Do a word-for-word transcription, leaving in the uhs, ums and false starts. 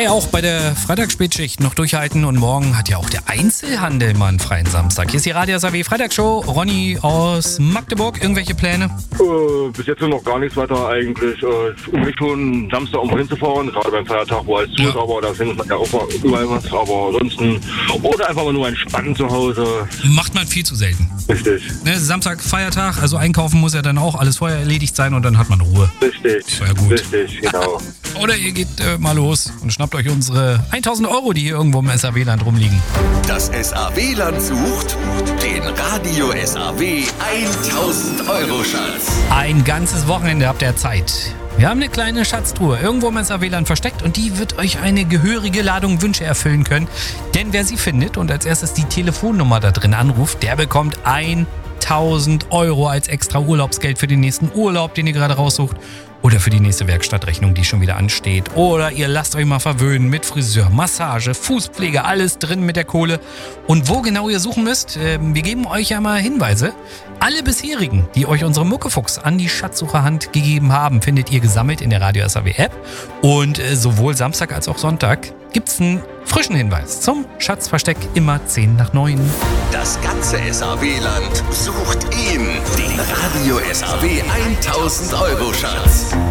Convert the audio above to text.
Hey, auch bei der Freitagsspätschicht noch durchhalten und morgen hat ja auch der Einzelhandel mal einen freien Samstag. Hier ist die Radio S A W Freitagsshow. Ronny aus Magdeburg, irgendwelche Pläne? Äh, bis jetzt noch gar nichts weiter eigentlich. Äh, um mich schon Samstag irgendwo hinzufahren, gerade beim Feiertag, wo alles zu ist, Ja. aber da findet man ja auch mal überall was. Aber ansonsten, oder einfach mal nur entspannen zu Hause. Macht man viel zu selten. Richtig, Ne, Samstag, Feiertag, also einkaufen muss ja dann auch alles vorher erledigt sein und dann hat man Ruhe. richtig, Ja, gut. richtig, genau. Oder ihr geht äh, mal los und schnappt euch unsere tausend Euro, die hier irgendwo im S A W-Land rumliegen. Das S A W-Land sucht den Radio S A W tausend Euro Schatz. Ein ganzes Wochenende habt ihr Zeit. Wir haben eine kleine Schatztruhe irgendwo im S A W-Land versteckt und die wird euch eine gehörige Ladung Wünsche erfüllen können. Denn wer sie findet und als erstes die Telefonnummer da drin anruft, der bekommt tausend Euro als extra Urlaubsgeld für den nächsten Urlaub, den ihr gerade raussucht. Oder für die nächste Werkstattrechnung, die schon wieder ansteht. Oder ihr lasst euch mal verwöhnen mit Friseur, Massage, Fußpflege, alles drin mit der Kohle. Und wo genau ihr suchen müsst, äh, wir geben euch ja mal Hinweise. Alle bisherigen, die euch unsere Muckefuchs an die Schatzsucherhand gegeben haben, findet ihr gesammelt in der Radio S A W App. Und äh, sowohl Samstag als auch Sonntag gibt's einen frischen Hinweis zum Schatzversteck immer zehn nach neun. Das ganze S A W-Land sucht ihn, den Radio S A W tausend Euro Schatz.